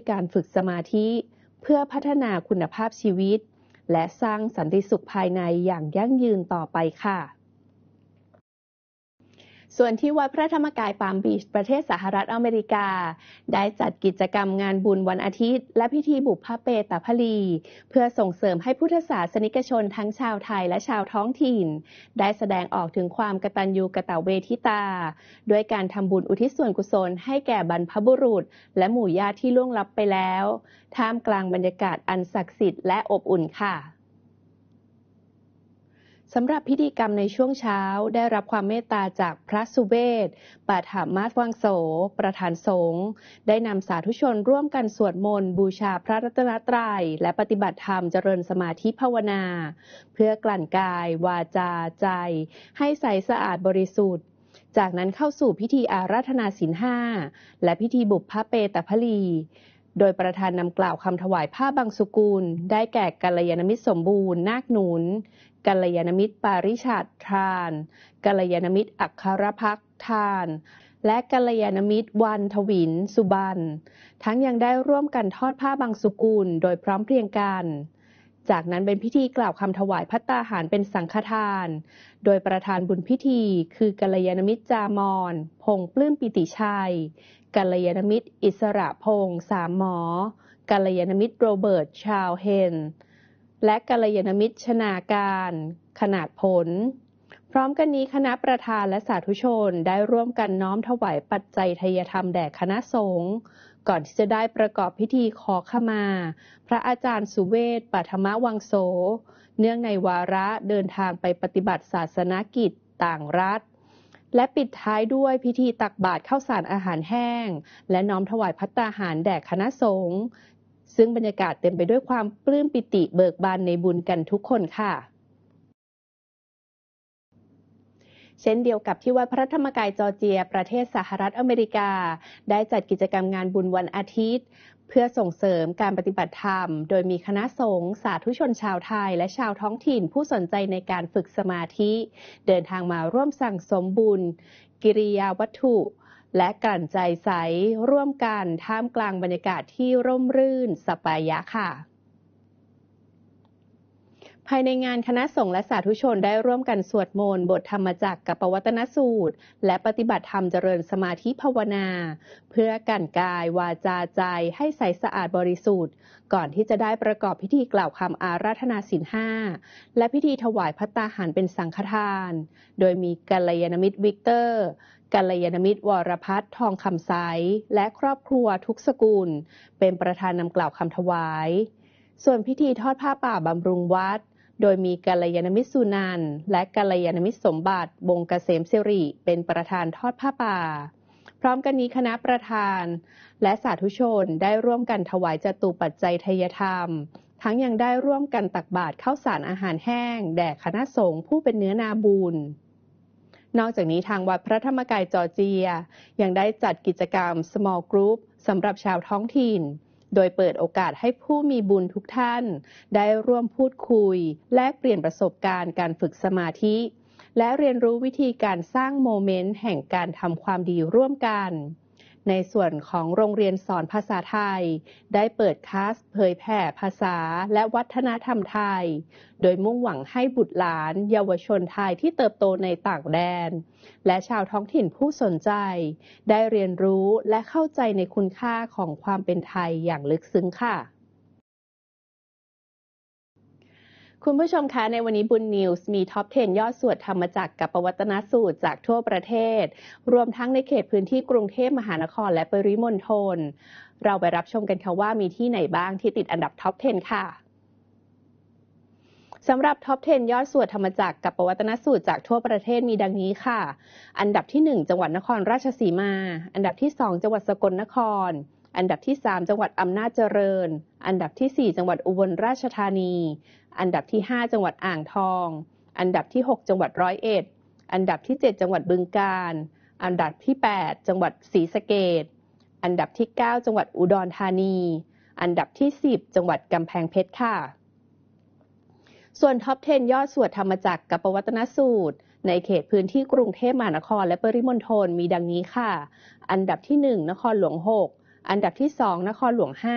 การฝึกสมาธิเพื่อพัฒนาคุณภาพชีวิตและสร้างสันติสุขภายในอย่างยั่งยืนต่อไปค่ะส่วนที่วัดพระธรรมกายปาล์มบีชประเทศสหรัฐอเมริกาได้จัดกิจกรรมงานบุญวันอาทิตย์และพิธีบุพเพตพลีเพื่อส่งเสริมให้พุทธศาสนิกชนทั้งชาวไทยและชาวท้องถิ่นได้แสดงออกถึงความกตัญญูกตเวทิตาด้วยการทำบุญอุทิศส่วนกุศลให้แก่บรรพบุรุษและหมู่ญาติที่ล่วงลับไปแล้วท่ามกลางบรรยากาศอันศักดิ์สิทธิ์และอบอุ่นค่ะสำหรับพิธีกรรมในช่วงเช้าได้รับความเมตตาจากพระสุเวศ ปาฐามาสวังโส ประธานสงฆ์ได้นำสาธุชนร่วมกันสวดมนต์บูชาพระรัตนตรัยและปฏิบัติธรรมเจริญสมาธิภาวนาเพื่อกลั่นกายวาจาใจให้ใสสะอาดบริสุทธิ์จากนั้นเข้าสู่พิธีอาราธนาศีล 5และพิธีบุพเพตพลีโดยประธานนำกล่าวคำถวายผ้าบางสุกุลได้แก่กัลยาณมิตรสมบูรณ์นาคหนุนกัลยาณมิตรปาริชาติทานกัลยาณมิตรอัคครภักทานและกัลยาณมิตรวันทวินสุบันทั้งยังได้ร่วมกันทอดผ้าบางสุกุลโดยพร้อมเพรียงกันจากนั้นเป็นพิธีกล่าวคำถวายภัตตาหารเป็นสังฆทานโดยประธานบุญพิธีคือกัลยาณมิตรจามอนพงษ์ปลื้มปิติชัยกัลยาณมิตรอิสระพงษ์สามหมอกัลยาณมิตรโรเบิร์ตชาวเฮนและกัลยาณมิตรชนาการขนาดผลพร้อมกันนี้คณะประธานและสาธุชนได้ร่วมกันน้อมถวายปัจจัยทายธรรมแด่คณะสงฆ์ก่อนที่จะได้ประกอบพิธีขอขมาพระอาจารย์สุเวศ ปฐมวังโสเนื่องในวาระเดินทางไปปฏิบัติศาสนกิจต่างรัฐและปิดท้ายด้วยพิธีตักบาตรข้าวสารอาหารแห้งและน้อมถวายภัตตาหารแด่คณะสงฆ์ซึ่งบรรยากาศเต็มไปด้วยความปลื้มปิติเบิกบานในบุญกันทุกคนค่ะเช่นเดียวกับที่วัดพระธรรมกายจอร์เจียประเทศสหรัฐอเมริกาได้จัดกิจกรรมงานบุญวันอาทิตย์เพื่อส่งเสริมการปฏิบัติธรรมโดยมีคณะสงฆ์สาธุชนชาวไทยและชาวท้องถิ่นผู้สนใจในการฝึกสมาธิเดินทางมาร่วมสั่งสมบุญกิริยาวัตถุและกลั่นใจใสร่วมกันท่ามกลางบรรยากาศที่ร่มรื่นสัปปายะค่ะภายในงานคณะสงฆ์และสาธุชนได้ร่วมกันสวดมนต์บทธรรมจักรกับปวัตนสูตรและปฏิบัติธรรมเจริญสมาธิภาวนาเพื่อกั่นกายวาจาใจให้ใสสะอาดบริสุทธิ์ก่อนที่จะได้ประกอบพิธีกล่าวคำอาราธนาศีล 5และพิธีถวายภัตตาหารเป็นสังฆทานโดยมีกัลยาณมิตรวิกเตอร์กัลยาณมิตรวรพัฒน์ทองคำไซและครอบครัวทุกสกุลเป็นประธานนำกล่าวคำถวายส่วนพิธีทอดผ้าป่าบำรุงวัดโดยมีกัลยาณมิตรสุนันท์และกัลยาณมิตรสมบัติวงศ์เกษมสิริเป็นประธานทอดผ้าป่าพร้อมกันนี้คณะประธานและสาธุชนได้ร่วมกันถวายจตุปัจจัยทายธรรมทั้งยังได้ร่วมกันตักบาตรข้าวสารอาหารแห้งแด่คณะสงฆ์ผู้เป็นเนื้อนาบุญนอกจากนี้ทางวัดพระธรรมกายจอร์เจียยังได้จัดกิจกรรม Small Group สำหรับชาวท้องถิ่นโดยเปิดโอกาสให้ผู้มีบุญทุกท่านได้ร่วมพูดคุยแลกเปลี่ยนประสบการณ์การฝึกสมาธิและเรียนรู้วิธีการสร้างโมเมนต์แห่งการทำความดีร่วมกันในส่วนของโรงเรียนสอนภาษาไทยได้เปิดคลาสเผยแผ่ภาษาและวัฒนธรรมไทยโดยมุ่งหวังให้บุตรหลานเยาวชนไทยที่เติบโตในต่างแดนและชาวท้องถิ่นผู้สนใจได้เรียนรู้และเข้าใจในคุณค่าของความเป็นไทยอย่างลึกซึ้งค่ะคุณผู้ชมคะในวันนี้บุญนิวส์มีท็อป 10 ยอดสวดธรรมจักรกับปวัตนสูตรจากทั่วประเทศรวมทั้งในเขตพื้นที่กรุงเทพมหานครและปริมณฑลเราไปรับชมกันค่ะว่ามีที่ไหนบ้างที่ติดอันดับท็อป 10 ค่ะสำหรับท็อป 10 ยอดสวดธรรมจักรกับปวัตนสูตรจากทั่วประเทศมีดังนี้ค่ะอันดับที่ 1 จังหวัดนครราชสีมาอันดับที่ 2 จังหวัดสกลนครอันดับที่ 3 จังหวัดอำนาจเจริญอันดับที่ 4 จังหวัดอุบลราชธานีอันดับที่ 5 จังหวัดอ่างทองอันดับที่ 6 จังหวัดร้อยเอ็ดอันดับที่ 7 จังหวัดบึงกาฬอันดับที่ 8 จังหวัดศรีสะเกษอันดับที่ 9 จังหวัดอุดรธานีอันดับที่ 10 จังหวัดกำแพงเพชรค่ะส่วนท็อป 10 ยอดสวดธรรมจักรกับปวัตนสูตรในเขตพื้นที่กรุงเทพมหานครและปริมณฑลมีดังนี้ค่ะอันดับที่ 1 นครหลวง 6 อันดับที่ 2 นครหลวง 5